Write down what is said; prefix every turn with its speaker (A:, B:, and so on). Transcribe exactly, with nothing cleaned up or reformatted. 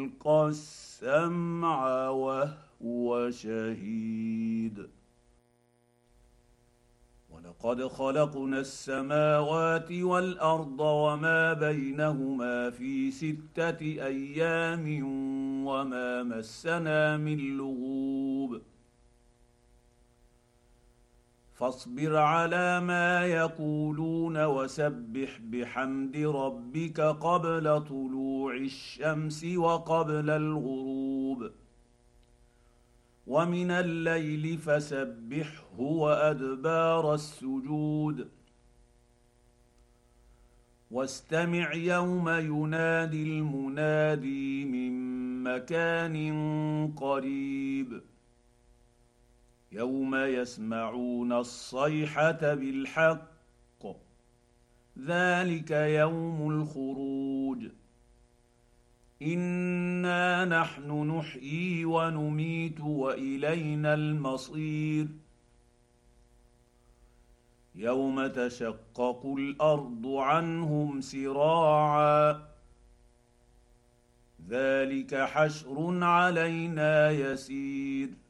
A: ألقى السمع وهو شهيد. ولقد خلقنا السماوات والأرض وما بينهما في ستة أيام وما مسنا من لغوب. فاصبر على ما يقولون وسبح بحمد ربك قبل طلوع الشمس وقبل الغروب، ومن الليل فسبحه وأدبار السجود. واستمع يوم ينادي المنادي من مكان قريب، يوم يسمعون الصيحة بالحق، ذلك يوم الخروج. إنا نحن نحيي ونميت وإلينا المصير. يوم تشقق الأرض عنهم سراعا، ذلك حشر علينا يسير.